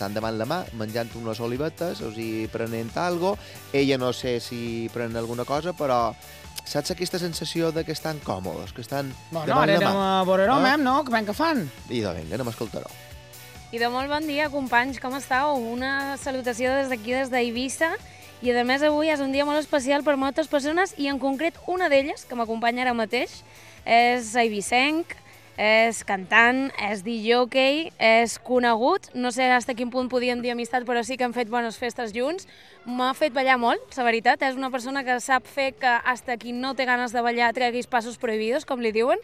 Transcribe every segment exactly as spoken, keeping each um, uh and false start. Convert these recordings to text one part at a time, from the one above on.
estan davant la mà, menjant unes olivetes, o sigui, prenent algo. Ella no sé si pren alguna cosa, però saps aquesta sensació de que estan còmodes, que estan bueno, davant la mà? Bueno, ara veurem, eh? no? Que ben que fan. Idò, vinga, anem a escoltar-ho. Idò, molt bon dia, companys, com estàu? Una salutació des d'aquí, des d'Eivissa. I, a més, avui és un dia molt especial per moltes persones i, en concret, una d'elles, que m'acompanya ara mateix, és eivissenc, és cantant, és disc-jockey, és conegut, no sé fins a quin punt podíem dir amistat, però sí que hem fet bones festes junts. M'ha fet ballar molt, la veritat, és una persona que sap fer que fins qui no té ganes de ballar treguis passos prohibidos, com li diuen.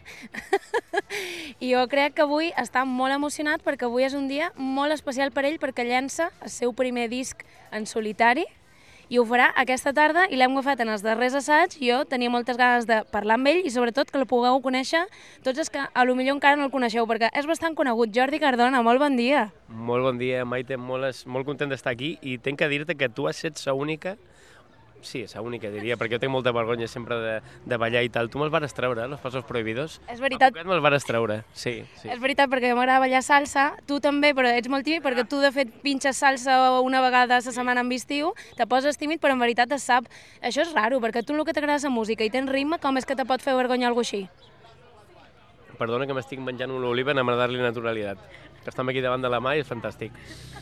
I jo crec que avui està molt emocionat perquè avui és un dia molt especial per ell perquè llença el seu primer disc en solitari, i ho farà aquesta tarda i l'hem agafat en els darrers assaigs. Jo tenia moltes ganes de parlar amb ell i sobretot que el pugueu conèixer tots els que a lo millor encara no el coneixeu, perquè és bastant conegut. Jordi Cardona, molt bon dia. Molt bon dia, Maite, molt, molt content d'estar aquí i tinc que dir-te que tu has set la única, sí, la única diria, perquè jo tinc molta vergonya sempre de, de ballar i tal. Tu me'ls vas treure, els passos prohibidos? És veritat. A poquet me'ls vas treure, sí, sí. És veritat, perquè m'agrada ballar salsa, tu també, però ets molt tímid, perquè tu de fet pinxes salsa una vegada a la setmana en estiu, te poses tímid, però en veritat es sap. Això és raro, perquè tu el que t'agrada la música i tens ritme, com és que te pot fer vergonya alguna així? Perdona que m'estic menjant una oliva en dar-li naturalitat, que estem aquí davant de la mà i és fantàstic.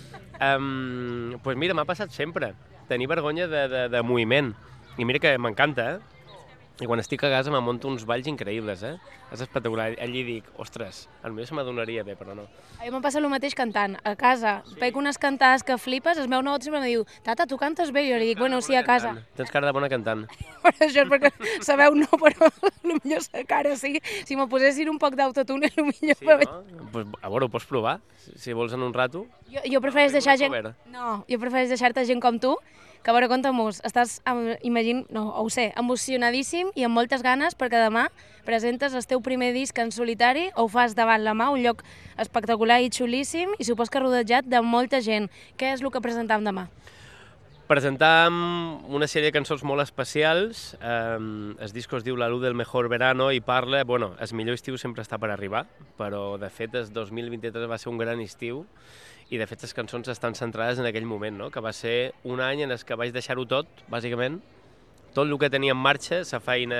Um, pues mira, m'ha passat sempre, tenir vergonya de, de, de moviment. I mira que m'encanta, eh? I quan estic a casa me monto uns balls increïbles, eh? És espectacular. Allí dic, ostres, potser se m'adonaria bé, però no. A mi em passa el mateix cantant. A casa, sí. Veig unes cantades que flipes, el meu nebot sempre em diu, tata, tu cantes bé? I jo li dic, bueno, sí, a casa. Tens cara de bona cantant. Però això és perquè sabeu no, però potser la cara sí. Si me posessin un poc d'autotune, potser... Sí, no? Pues, a veure, ho pots provar, si vols en un rato. Jo, jo prefereix no, deixar gent... No, jo prefereix deixar-te gent com tu, que a veure, compta-mos, estàs, imagino, no, ho sé, emocionadíssim i amb moltes ganes perquè demà presentes el teu primer disc en solitari, ho fas davant la mà, un lloc espectacular i xulíssim i supos que rodejat de molta gent. Què és el que presentam demà? Presentam una sèrie de cançons molt especials. Eh, el disc es diu La luz del mejor verano i parla, bueno, el millor estiu sempre està per arribar, però de fet el dos mil vint-i-tres va ser un gran estiu i de fet les cançons estan centrades en aquell moment, no? Que va ser un any en el que vaig deixar-ho tot, bàsicament, tot el que tenia en marxa, la feina,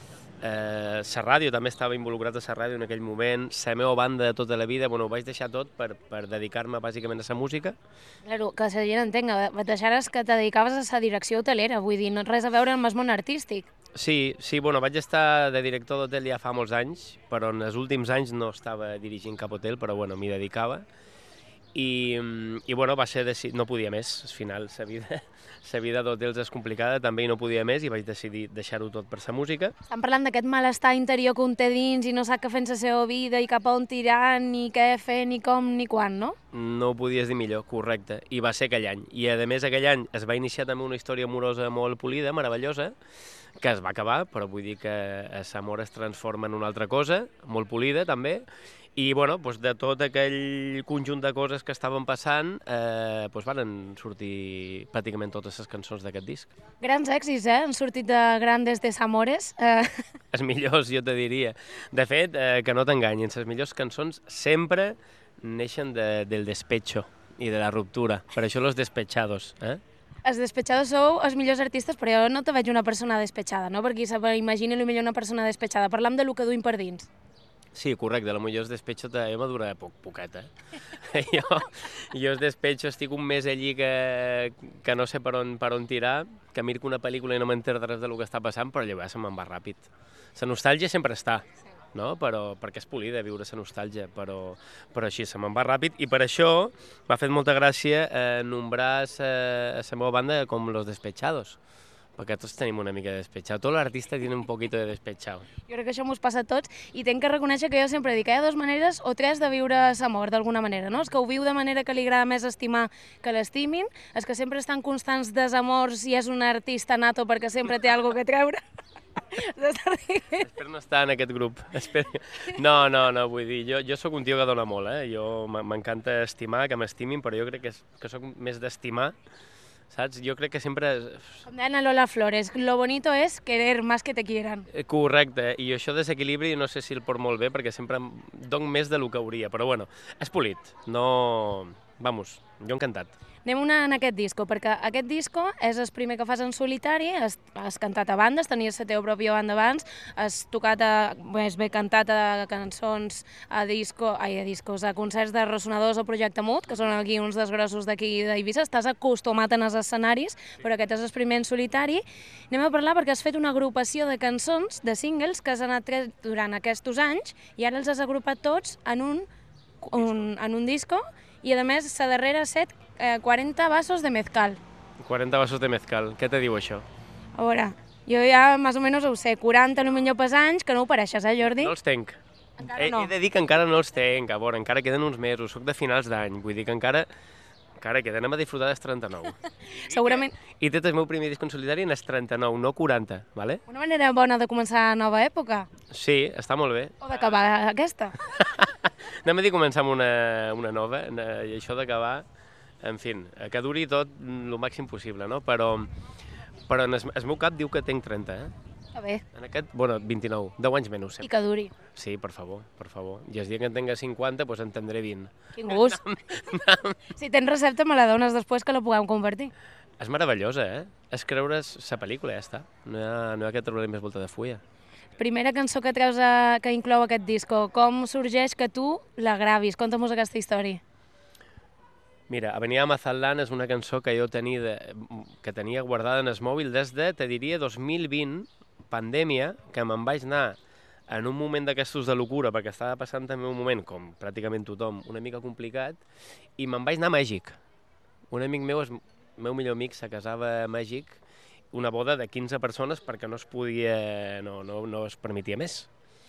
eh, la ràdio, també estava involucrat a la ràdio en aquell moment, la meva banda de tota la vida, bueno, ho vaig deixar tot per, per dedicar-me bàsicament a la música. Claro, que la gent entenga, deixares que te dedicaves a la direcció hotelera, vull dir, no res a veure amb el món artístic. Sí, sí, bueno, vaig estar de director d'hotel ja fa molts anys, però en els últims anys no estava dirigint cap hotel, però bueno, m'hi dedicava. I, i bueno, va ser deci... no podia més, al final la vida, la vida d'hotels és complicada, també i no podia més i vaig decidir deixar-ho tot per la música. Estan parlant d'aquest malestar interior que un té dins i no sap què fer amb la seva vida i cap a on tirar, ni què fer, ni com, ni quan, no? No ho podies dir millor, correcte, i va ser aquell any. I a més aquell any es va iniciar també una història amorosa molt polida, meravellosa, que es va acabar, però vull dir que l'amor es transforma en una altra cosa, molt polida també. I bueno, doncs de tot aquell conjunt de coses que estaven passant, eh, doncs van sortir pràcticament totes les cançons d'aquest disc. Grans èxits, eh? Han sortit de Grandes Desamores. Eh... Els millors, jo te diria. De fet, eh, que no t'enganyin, les millors cançons sempre neixen de, del despecho i de la ruptura. Per això los despechados, eh? Els despetxados sou els millors artistes, però jo no te veig una persona despetxada, no? Perquè s'imagina potser una persona despetxada. Parlam de lo que duim per dins. Sí, correcte, potser es despecho també madura poc, poqueta. jo, jo es despecho, estic un mes allí que, que no sé per on, per on tirar, que mirco una pel·lícula i no m'entero res del que està passant, però llavors se me'n va ràpid. La nostàlgia sempre està, no? Però, perquè és polida viure la nostàlgia, però, però així se me'n va ràpid i per això m'ha fet molta gràcia eh, nombrar la meva banda com Los Despechados. Perquè tots tenim una mica de despechado. Tot l'artista tiene un poquito de despechado. Jo crec que això mos passa a tots i tenc que reconèixer que jo sempre dic que hi ha dues maneres o tres de viure l'amor d'alguna manera, no? Els que ho viu de manera que li agrada més estimar que l'estimin, els que sempre estan constants desamors i és un artista nato perquè sempre té alguna que treure. Espero no estar en aquest grup. Espero... No, no, no, vull dir, jo, jo sóc un tio que dona molt, eh? Jo m'encanta estimar, que m'estimin, però jo crec que, que sóc més d'estimar. Saps? Jo crec que sempre... Com deien a Lola Flores, lo bonito es querer más que te quieran. Correcte, i això desequilibri no sé si el porto molt bé, perquè sempre dono més del que hauria, però bueno, és polit, no, vamos, jo encantat. Anem una en aquest disco, perquè aquest disco és el primer que fas en solitari, has, has cantat a bandes, tenies la teva pròpia banda abans, has tocat, a, més bé cantat a cançons, a, disco, ai, a discos, a concerts de Ressonadors o Projecte Mut, que són aquí uns dels grossos d'aquí d'Eivissa, estàs acostumat en els escenaris, però aquest és el primer en solitari. Anem a parlar perquè has fet una agrupació de cançons, de singles, que has anat tret durant aquests anys, i ara els has agrupat tots en un, un, en un disco, i a més, la darrera set, eh, quaranta vasos de mezcal. quaranta vasos de mezcal, què te diu això? A veure, jo ja més o menys ho sé, quaranta potser pas anys, que no ho pareixes, eh, Jordi? No els tenc. Encara he, no. he de dir que encara no els tenc, a veure, encara queden uns mesos, soc de finals d'any, vull dir que encara, encara queden, anem a disfrutar dels trenta-nou. Segurament. I tret el meu primer disc en solitari en els trenta-nou, no quaranta, vale? Una manera bona de començar nova època, Sí, està molt bé. o d'acabar aquesta. Anem a dir començar amb una, una nova, i això d'acabar, en fi, que duri tot el màxim possible, no? Però, però en el, el meu cap diu que tenc trenta, eh? Està bé, En aquest, bueno, vint-i-nou, deu anys menys, i sempre. que duri. Sí, per favor, per favor. I el dia que en tenga cinquanta, doncs en tindré vint. Quin gust. Si tens recepta, me la dones després que la puguem convertir. És meravellosa, eh? És creure's la pel·lícula, ja està. No hi ha, no hi ha que treure més volta de fulla. Primera cançó que treus a, que inclou aquest disco, com sorgeix que tu la gravis? Conta'm-nos aquesta història. Mira, Avenida Mazatlan és una cançó que jo tenia, de, que tenia guardada en el mòbil des de, te diria, dos mil vint, pandèmia, que me'n vaig anar en un moment d'aquestos de locura, perquè estava passant també un moment, com pràcticament tothom, una mica complicat, i me'n vaig anar a Mèxic. Un amic meu, el meu millor amic, se casava a Mèxic, una boda de quinze persones perquè no es podia, no, no, no es permetia més.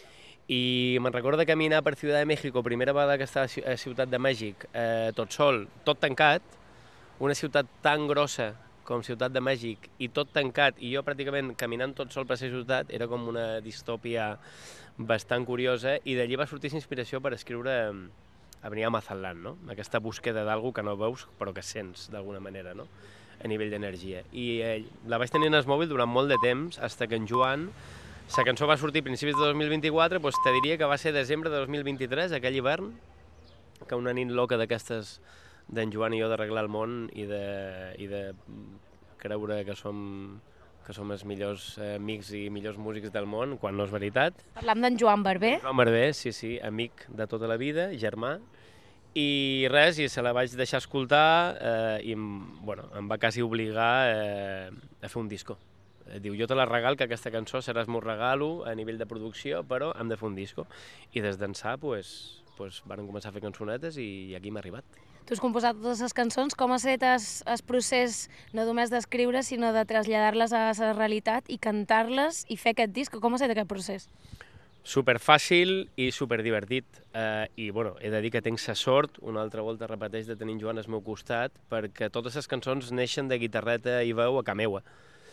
I me'n recordo de caminar per Ciutat de México, primera vegada que estava a Ciutat de Mèxic, eh, tot sol, tot tancat, una ciutat tan grossa com Ciutat de Mèxic, i tot tancat, i jo pràcticament caminant tot sol per la ciutat, era com una distòpia bastant curiosa, i d'allí va sortir inspiració per escriure Avenida Mazatlan, no? Aquesta búsqueda d'algú que no veus, però que sents d'alguna manera, no? A nivell d'energia. I eh, la vaig tenir en el mòbil durant molt de temps, fins que en Joan, la cançó va sortir a principis de dos mil vint-i-quatre, doncs te diria que va ser desembre de dos mil vint-i-tres, aquell hivern, que una nit loca d'aquestes d'en Joan i jo d'arreglar el món i de, i de creure que som, que som els millors amics i millors músics del món, quan no és veritat. Parlam d'en Joan Barber. Joan Barber, sí, sí, amic de tota la vida, germà, i res, i se la vaig deixar escoltar eh, i bueno, em va quasi obligar eh, a fer un disco. Diu, jo te la regal, que aquesta cançó serà el meu regalo a nivell de producció, però hem de fer un disco. I des d'ençà, pues, pues, van començar a fer cançonetes i aquí m'ha arribat. Tu has composat totes les cançons, com ha estat el procés no només d'escriure, sinó de traslladar-les a la realitat i cantar-les i fer aquest disc? Com ha estat aquest procés? Superfàcil i superdivertit. Eh, I bueno, he de dir que tinc la sort, una altra volta repeteix, de tenir en Joan al meu costat, perquè totes les cançons neixen de guitarreta i veu a ca meua.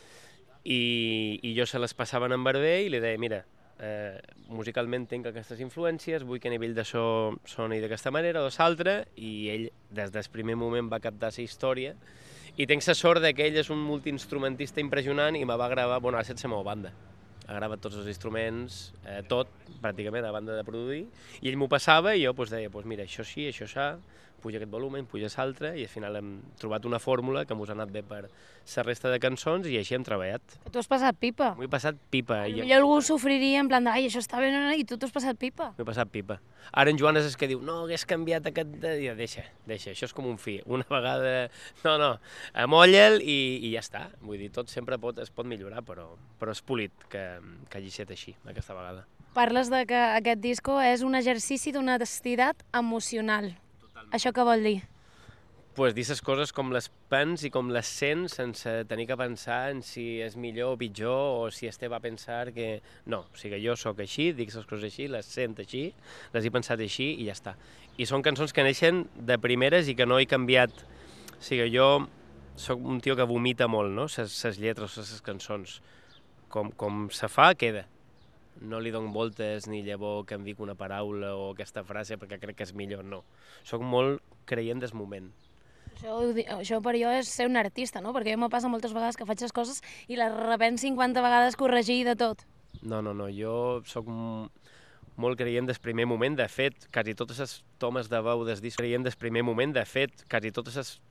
I, i jo se les passava en Barber i li deia, mira, eh, musicalment tinc aquestes influències, vull que a nivell de so soni d'aquesta manera o d'altra, i ell des del primer moment va captar la història, i tinc la sort que ell és un multiinstrumentista impressionant i me va gravar, bueno, ha estat la meva banda. Ha gravat tots els instruments, eh, tot, pràcticament, a banda de produir, i ell m'ho passava i jo pues, deia, pues, mira, això sí, això s'ha, puja aquest volumen, puja l'altre, i al final hem trobat una fórmula que mos ha anat bé per la resta de cançons i així hem treballat. Tu has passat pipa. M'ho he passat pipa. Potser algú sofriria en plan de, ai, això està bé, no, no, i tu t'has passat pipa. M'ho he passat pipa. Ara en Joan és el que diu, no, hagués canviat aquest... Ja, deixa, deixa, això és com un fi. Una vegada... No, no, amolla'l i, i ja està. Vull dir, tot sempre pot, es pot millorar, però, però és polit que, que hagi estat així, aquesta vegada. Parles de que aquest disco és un exercici d'honestitat emocional. Totalment. Això què vol dir? Pues dir les coses com les pens i com les sents sense tenir que pensar en si és millor o pitjor o si este va pensar que... No, o sigui, jo sóc així, dic les coses així, les sent així, les he pensat així i ja està. I són cançons que neixen de primeres i que no he canviat. O sigui, jo sóc un tio que vomita molt, no?, les lletres o les cançons. Com, com se fa, queda. No li dono voltes ni llavor que em dic una paraula o aquesta frase perquè crec que és millor, no. Soc molt creient del moment. Això, això per jo és ser un artista, no? Perquè jo me passa moltes vegades que faig les coses i les repens cinquanta vegades corregir de tot. No, no, no, jo sóc un, molt creient del primer moment. De fet, quasi totes les tomes de veu del disc creient del primer moment. De fet, quasi totes les